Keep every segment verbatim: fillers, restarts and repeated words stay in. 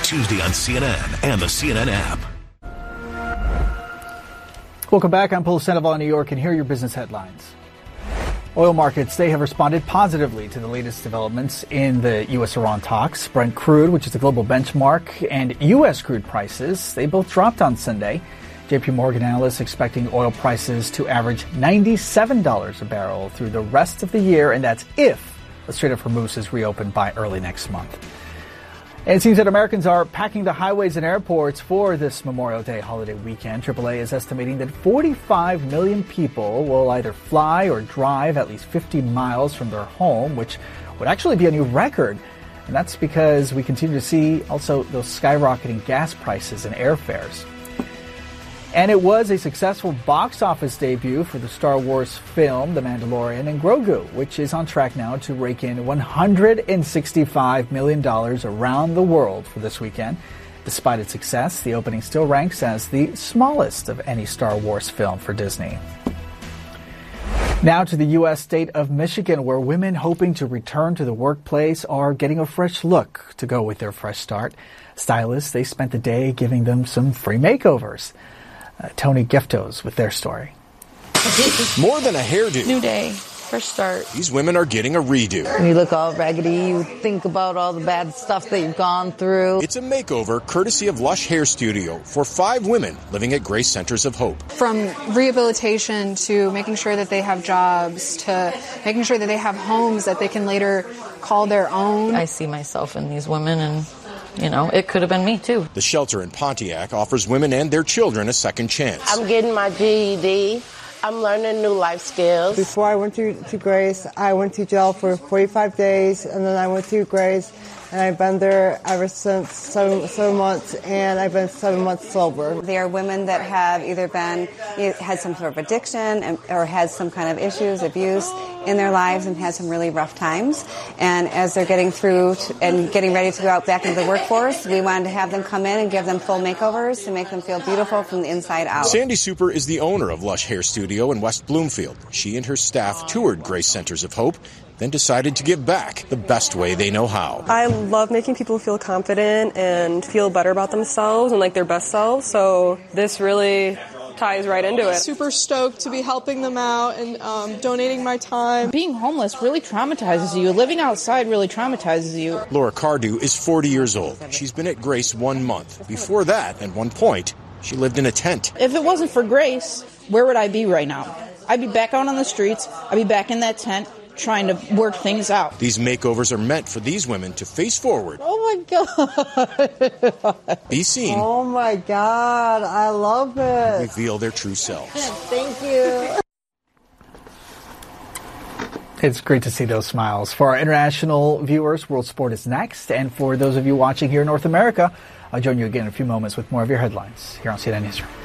Tuesday on C N N and the C N N app. Welcome back. I'm Paul Sandoval in New York, and here are your business headlines. Oil markets, they have responded positively to the latest developments in the U S Iran talks. Brent crude, which is the global benchmark, and U S crude prices, they both dropped on Sunday. J P Morgan analysts expecting oil prices to average ninety-seven dollars a barrel through the rest of the year, and that's if the Strait of Hormuz is reopened by early next month. And it seems that Americans are packing the highways and airports for this Memorial Day holiday weekend. triple A is estimating that forty-five million people will either fly or drive at least fifty miles from their home, which would actually be a new record. And that's because we continue to see also those skyrocketing gas prices and airfares. And it was a successful box office debut for the Star Wars film, The Mandalorian and Grogu, which is on track now to rake in one hundred sixty-five million dollars around the world for this weekend. Despite its success, the opening still ranks as the smallest of any Star Wars film for Disney. Now to the U S state of Michigan, where women hoping to return to the workplace are getting a fresh look to go with their fresh start. Stylists, they spent the day giving them some free makeovers. Uh, Tony Giftos with their story. More than a hairdo. New day, fresh start. These women are getting a redo. When you look all raggedy, you think about all the bad stuff that you've gone through. It's a makeover courtesy of Lush Hair Studio for five women living at Grace Centers of Hope. From rehabilitation to making sure that they have jobs to making sure that they have homes that they can later call their own. I see myself in these women, and you know, it could have been me, too. The shelter in Pontiac offers women and their children a second chance. I'm getting my G E D. I'm learning new life skills. Before I went to, to Grace, I went to jail for forty-five days, and then I went to Grace, and I've been there ever since seven, seven months, and I've been seven months sober. They are women that have either been, had some sort of addiction or had some kind of issues, abuse in their lives and had some really rough times. And as they're getting through to, and getting ready to go out back into the workforce, we wanted to have them come in and give them full makeovers to make them feel beautiful from the inside out. Sandy Super is the owner of Lush Hair Studio in West Bloomfield. She and her staff toured Grace Centers of Hope, then decided to give back the best way they know how. I love making people feel confident and feel better about themselves and like their best selves, so this really ties right into it. Super stoked to be helping them out and um, donating my time. Being homeless really traumatizes you. Living outside really traumatizes you. Laura Cardew is forty years old. She's been at Grace one month. Before that, at one point, she lived in a tent. If it wasn't for Grace, where would I be right now? I'd be back out on the streets. I'd be back in that tent, trying to work things out. These makeovers are meant for these women to face forward. Oh, my God. Be seen. Oh, my God. I love it. Reveal their true selves. Thank you. It's great to see those smiles. For our international viewers, World Sport is next. And for those of you watching here in North America, I'll join you again in a few moments with more of your headlines here on C N N Newsroom.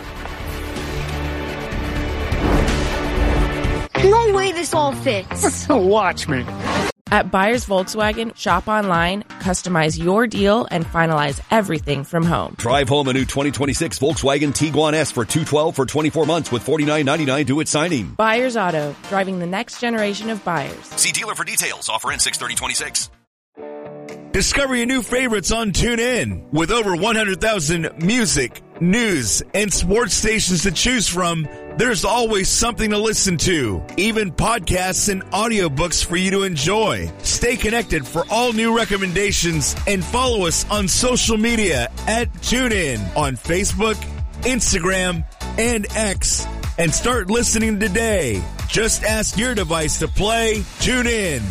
No way this all fits. Watch me. At Buyers Volkswagen, shop online, customize your deal, and finalize everything from home. Drive home a new twenty twenty-six Volkswagen Tiguan S for two hundred twelve dollars for twenty-four months with forty-nine ninety-nine due at signing. Buyers Auto, driving the next generation of buyers. See dealer for details. Offer ends six thirty twenty-six. Discover your new favorites on TuneIn. With over one hundred thousand music, news, and sports stations to choose from, there's always something to listen to. Even podcasts and audiobooks for you to enjoy. Stay connected for all new recommendations and follow us on social media at TuneIn on Facebook, Instagram, and X. And start listening today. Just ask your device to play TuneIn.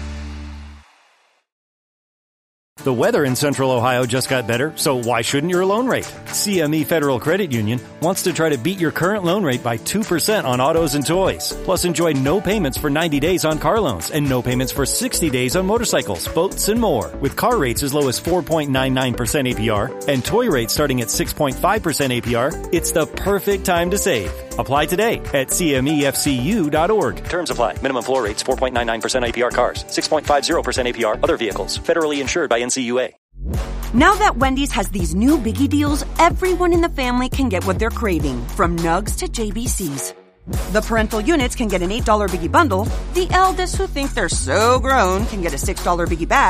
The weather in Central Ohio just got better, so why shouldn't your loan rate? C M E Federal Credit Union wants to try to beat your current loan rate by two percent on autos and toys. Plus, enjoy no payments for ninety days on car loans and no payments for sixty days on motorcycles, boats, and more. With car rates as low as four point nine nine percent A P R and toy rates starting at six point five percent A P R, it's the perfect time to save. Apply today at C M E F C U dot org. Terms apply. Minimum floor rates four point nine nine percent A P R cars, six point five zero percent A P R other vehicles. Federally insured by N C U A. Now that Wendy's has these new biggie deals, everyone in the family can get what they're craving, from nugs to J B Cs. The parental units can get an eight dollar biggie bundle. The eldest who think they're so grown can get a six dollar biggie bag.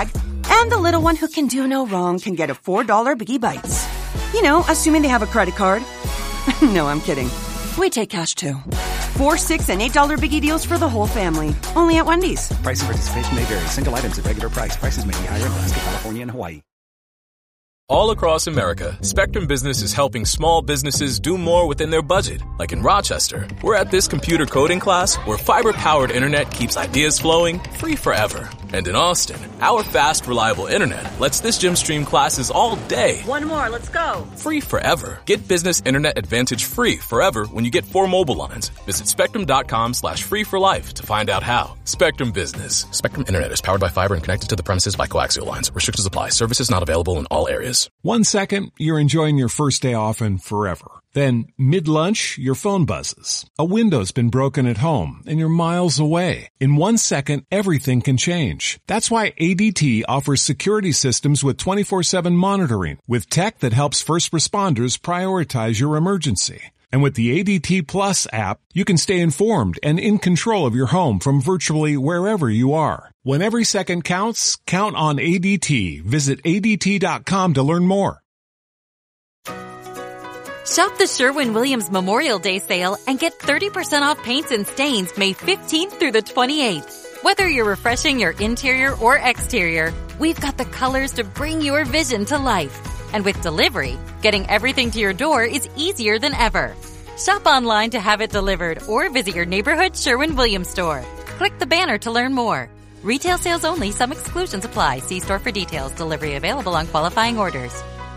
And the little one who can do no wrong can get a four dollar Biggie Bites. You know, assuming they have a credit card. No, I'm kidding. We take cash too. Four, six, and eight dollar Biggie deals for the whole family. Only at Wendy's. Price and participation may vary. Single items at regular price. Prices may be higher in Alaska, California, and Hawaii. All across America, Spectrum Business is helping small businesses do more within their budget. Like in Rochester, we're at this computer coding class where fiber-powered internet keeps ideas flowing free forever. And in Austin, our fast, reliable internet lets this gym stream classes all day. One more, let's go. Free forever. Get Business Internet Advantage free forever when you get four mobile lines. Visit spectrum.com slash free for life to find out how. Spectrum Business. Spectrum Internet is powered by fiber and connected to the premises by coaxial lines. Restrictions apply. Services not available in all areas. One second, you're enjoying your first day off and forever. Then, mid-lunch, your phone buzzes. A window's been broken at home, and you're miles away. In one second, everything can change. That's why A D T offers security systems with twenty-four seven monitoring, with tech that helps first responders prioritize your emergency. And with the A D T Plus app, you can stay informed and in control of your home from virtually wherever you are. When every second counts, count on A D T. Visit A D T dot com to learn more. Shop the Sherwin-Williams Memorial Day sale and get thirty percent off paints and stains May fifteenth through the twenty-eighth. Whether you're refreshing your interior or exterior, we've got the colors to bring your vision to life. And with delivery, getting everything to your door is easier than ever. Shop online to have it delivered or visit your neighborhood Sherwin-Williams store. Click the banner to learn more. Retail sales only. Some exclusions apply. See store for details. Delivery available on qualifying orders.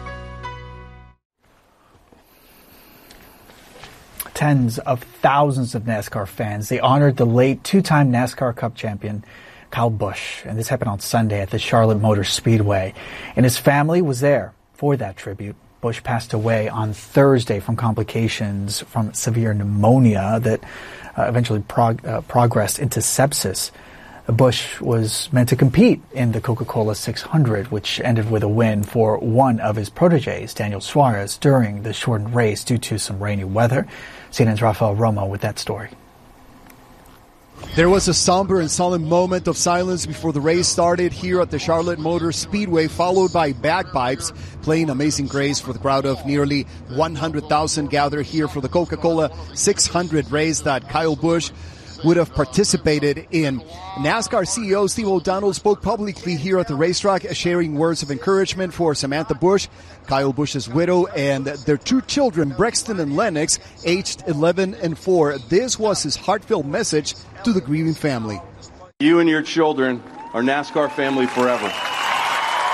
Tens of thousands of NASCAR fans, they honored the late two-time NASCAR Cup champion Kyle Busch, and this happened on Sunday at the Charlotte Motor Speedway. And his family was there for that tribute. Busch passed away on Thursday from complications from severe pneumonia that uh, eventually prog- uh, progressed into sepsis. Busch was meant to compete in the Coca-Cola six hundred, which ended with a win for one of his proteges, Daniel Suarez, during the shortened race due to some rainy weather. C N N's Rafael Romo with that story. There was a somber and solemn moment of silence before the race started here at the Charlotte Motor Speedway, followed by bagpipes playing Amazing Grace for the crowd of nearly one hundred thousand gathered here for the Coca-Cola six hundred race that Kyle Busch would have participated in. NASCAR C E O Steve O'Donnell spoke publicly here at the racetrack, sharing words of encouragement for Samantha Busch, Kyle Busch's widow, and their two children, Brexton and Lennox, aged eleven and four. This was his heartfelt message to the grieving family. You and your children are NASCAR family forever.